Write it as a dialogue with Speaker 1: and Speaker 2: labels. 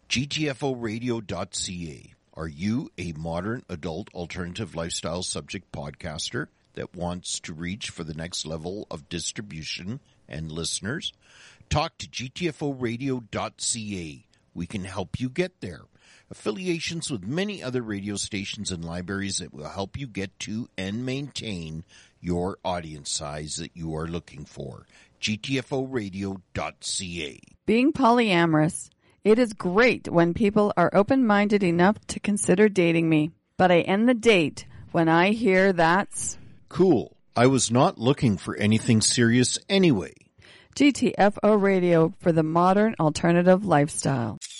Speaker 1: GTFOradio.ca. Are you a modern adult alternative lifestyle subject podcaster that wants to reach for the next level of distribution and listeners? Talk to GTFOradio.ca. We can help you get there. Affiliations with many other radio stations and libraries that will help you get to and maintain your audience size that you are looking for. GTFOradio.ca.
Speaker 2: Being polyamorous. It is great when people are open-minded enough to consider dating me. But I end the date when I hear that's...
Speaker 1: Cool. I was not looking for anything serious anyway.
Speaker 2: GTFO Radio for the modern alternative lifestyle.